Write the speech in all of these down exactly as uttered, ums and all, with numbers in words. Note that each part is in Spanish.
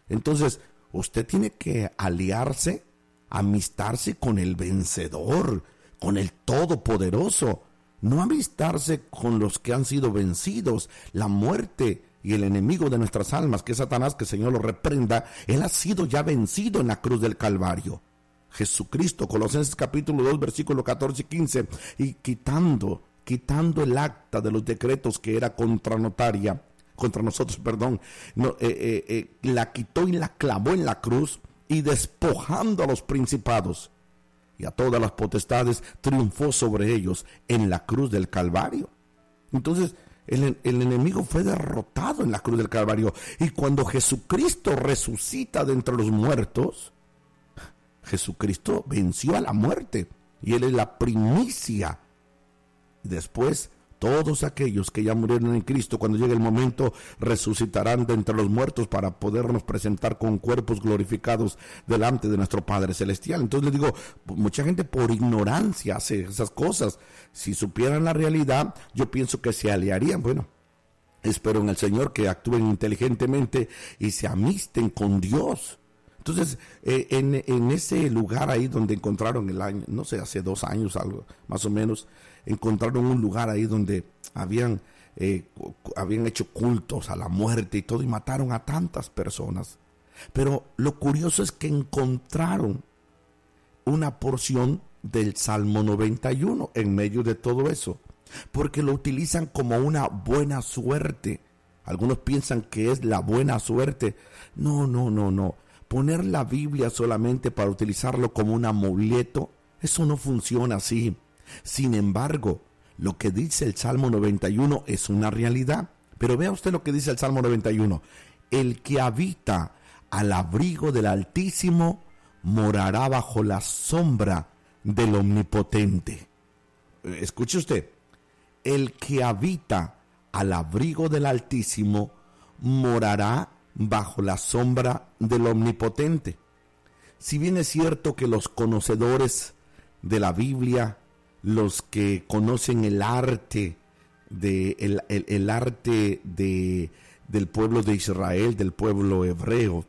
Entonces, usted tiene que aliarse, amistarse con el vencedor, con el Todopoderoso. No amistarse con los que han sido vencidos. La muerte y el enemigo de nuestras almas, que es Satanás, que el Señor lo reprenda, él ha sido ya vencido en la cruz del Calvario. Jesucristo, Colosenses capítulo dos, versículo catorce y quince, y quitando, quitando el acta de los decretos que era contranotaria, contra nosotros, perdón, no, eh, eh, eh, la quitó y la clavó en la cruz, y despojando a los principados y a todas las potestades, triunfó sobre ellos en la cruz del Calvario. Entonces, el, el enemigo fue derrotado en la cruz del Calvario. Y cuando Jesucristo resucita de entre los muertos, Jesucristo venció a la muerte. Y Él es la primicia. Después, todos aquellos que ya murieron en Cristo, cuando llegue el momento, resucitarán de entre los muertos para podernos presentar con cuerpos glorificados delante de nuestro Padre Celestial. Entonces les digo, mucha gente por ignorancia hace esas cosas. Si supieran la realidad, yo pienso que se aliarían. Bueno, espero en el Señor que actúen inteligentemente y se amisten con Dios. Entonces, eh, en, en ese lugar ahí donde encontraron el año, no sé, hace dos años, algo más o menos, encontraron un lugar ahí donde habían, eh, habían hecho cultos a la muerte y todo, y mataron a tantas personas. Pero lo curioso es que encontraron una porción del Salmo noventa y uno en medio de todo eso, porque lo utilizan como una buena suerte. Algunos piensan que es la buena suerte. No, no, no, no. Poner la Biblia solamente para utilizarlo como un amuleto, eso no funciona así. Sin embargo, lo que dice el Salmo noventa y uno es una realidad. Pero vea usted lo que dice el Salmo noventa y uno. El que habita al abrigo del Altísimo morará bajo la sombra del Omnipotente. Escuche usted. El que habita al abrigo del Altísimo morará bajo la sombra del Omnipotente. Si bien es cierto que los conocedores de la Biblia, los que conocen el arte de el, el, el arte de del pueblo de Israel, del pueblo hebreo,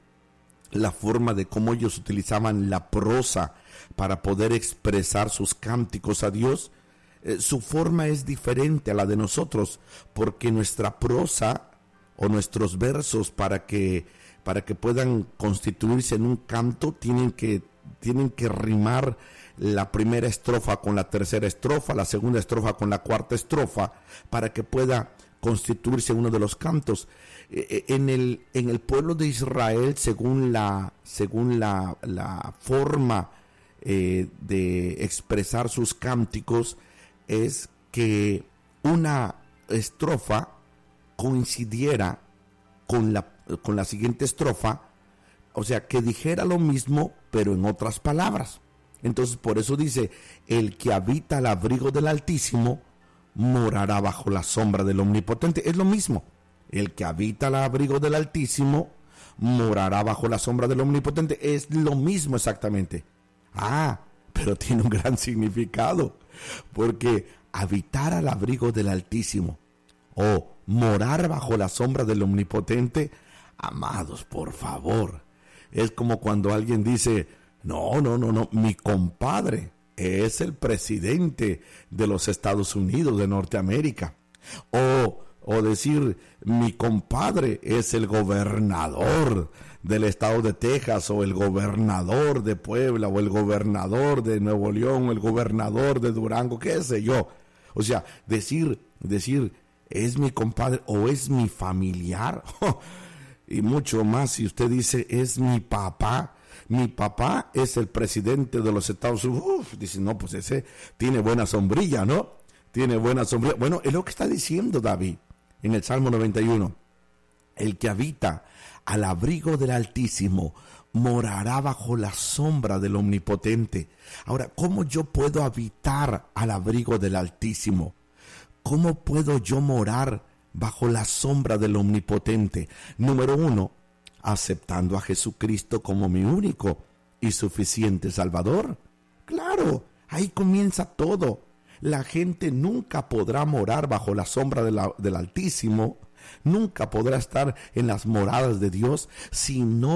la forma de cómo ellos utilizaban la prosa para poder expresar sus cánticos a Dios, eh, su forma es diferente a la de nosotros, porque nuestra prosa o nuestros versos para que para que puedan constituirse en un canto tienen que tienen que rimar la primera estrofa con la tercera estrofa, la segunda estrofa con la cuarta estrofa, para que pueda constituirse uno de los cantos. Eh, en el en el pueblo de Israel, según la según la la forma eh, de expresar sus cánticos, es que una estrofa coincidiera con la, con la siguiente estrofa, o sea, que dijera lo mismo, pero en otras palabras. Entonces, por eso dice, el que habita al abrigo del Altísimo morará bajo la sombra del Omnipotente. Es lo mismo, el que habita al abrigo del Altísimo morará bajo la sombra del Omnipotente. Es lo mismo exactamente. Ah, pero tiene un gran significado, porque habitar al abrigo del Altísimo o morar bajo la sombra del Omnipotente, amados, por favor, es como cuando alguien dice, no, no, no, no, mi compadre es el presidente de los Estados Unidos de Norteamérica, o, o decir, mi compadre es el gobernador del estado de Texas, o el gobernador de Puebla, o el gobernador de Nuevo León, o el gobernador de Durango, qué sé yo. O sea, decir, decir, es mi compadre o es mi familiar, y mucho más si usted dice es mi papá, mi papá es el presidente de los Estados Unidos. Uf, dice, no, pues ese tiene buena sombrilla, ¿no? Tiene buena sombrilla. Bueno, es lo que está diciendo David en el Salmo noventa y uno. El que habita al abrigo del Altísimo morará bajo la sombra del Omnipotente. Ahora, ¿cómo yo puedo habitar al abrigo del Altísimo? ¿Cómo puedo yo morar bajo la sombra del Omnipotente? Número uno, aceptando a Jesucristo como mi único y suficiente Salvador. Claro, ahí comienza todo. La gente nunca podrá morar bajo la sombra de la, del Altísimo, nunca podrá estar en las moradas de Dios si no